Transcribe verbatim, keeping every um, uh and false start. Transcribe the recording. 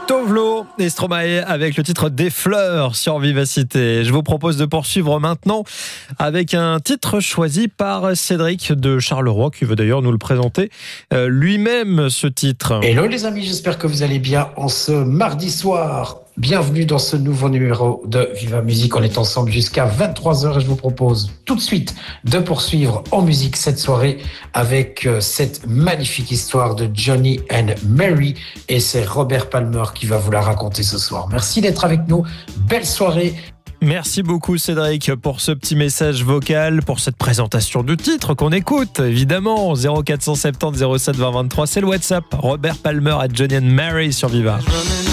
Tovlo et Stromae avec le titre Des fleurs sur Vivacité. Je vous propose de poursuivre maintenant avec un titre choisi par Cédric de Charleroi, qui veut d'ailleurs nous le présenter euh, lui-même, ce titre. Hello les amis, j'espère que vous allez bien en ce mardi soir. Bienvenue dans ce nouveau numéro de Viva Musique. On est ensemble jusqu'à vingt-trois heures et je vous propose tout de suite de poursuivre en musique cette soirée avec cette magnifique histoire de Johnny and Mary, et c'est Robert Palmer qui va vous la raconter ce soir. Merci d'être avec nous. Belle soirée. Merci beaucoup Cédric pour ce petit message vocal, pour cette présentation du titre qu'on écoute évidemment. Zéro quatre cent soixante-dix zéro sept vingt vingt-trois, c'est le WhatsApp. Robert Palmer à Johnny and Mary sur Viva.